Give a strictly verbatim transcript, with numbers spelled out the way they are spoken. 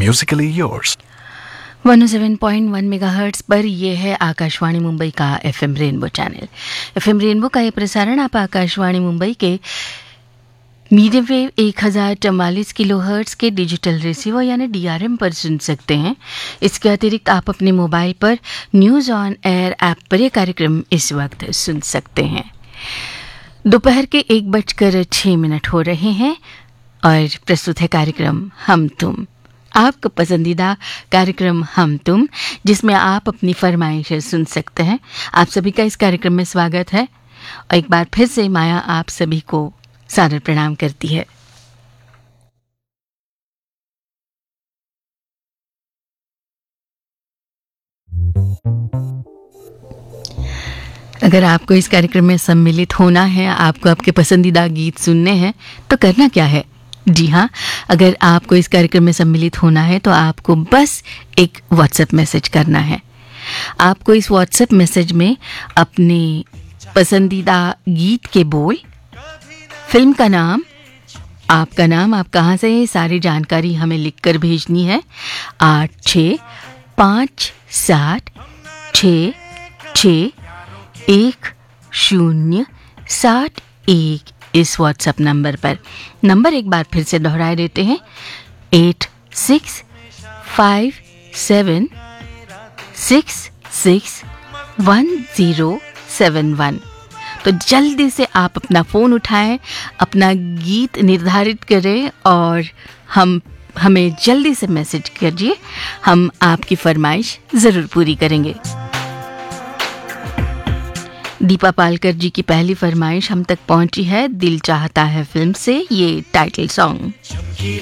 Musically yours. One O seven point one megahertz पर यह है आकाशवाणी मुंबई का FM rainbow channel. FM rainbow का ये प्रसारण आप आकाशवाणी मुंबई के मीडियम वेव एक हज़ार चवालीस किलो हर्ट्ज़ के डिजिटल रिसीवर यानी डीआरएम पर सुन सकते हैं। इसके अतिरिक्त आप अपने मोबाइल पर न्यूज़ ऑन एयर ऐप पर यह कार्यक्रम इस वक्त सुन सकते हैं। दोपहर के एक बजकर छः मिनट हो रहे हैं और प्रस्तुत है कार्यक्रम हम तुम, आपका पसंदीदा कार्यक्रम हम तुम, जिसमें आप अपनी फरमाइशें सुन सकते हैं। आप सभी का इस कार्यक्रम में स्वागत है और एक बार फिर से माया आप सभी को सादर प्रणाम करती है। अगर आपको इस कार्यक्रम में सम्मिलित होना है, आपको आपके पसंदीदा गीत सुनने हैं, तो करना क्या है? जी हाँ, अगर आपको इस कार्यक्रम में सम्मिलित होना है तो आपको बस एक व्हाट्सएप मैसेज करना है। आपको इस व्हाट्सएप मैसेज में अपने पसंदीदा गीत के बोल, फिल्म का नाम, आपका नाम, आप कहाँ से हैं, सारी जानकारी हमें लिखकर भेजनी है। आठ छः पाँच सात छः छः एक शून्य सात एक इस व्हाट्सएप नंबर पर। नंबर एक बार फिर से दोहराए देते हैं, eight six five seven six six one zero seven one. तो जल्दी से आप अपना फ़ोन उठाएं, अपना गीत निर्धारित करें और हम हमें जल्दी से मैसेज कीजिए। हम आपकी फरमाइश ज़रूर पूरी करेंगे। दीपा पालकर जी की पहली फरमाइश हम तक पहुंची है। दिल चाहता है फिल्म से ये टाइटल सॉन्ग।